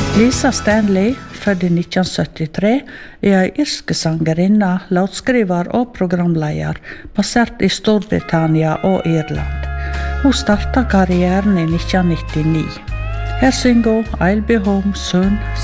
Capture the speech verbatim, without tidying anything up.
Lisa Stanley, født i nitten syttitre, er ei irsk sangerinne, låtskriver og programleder, basert i Storbritannia og Irland. Hun startet karrieren i nitten nittini. Her synger hun I'll Be Home Soon,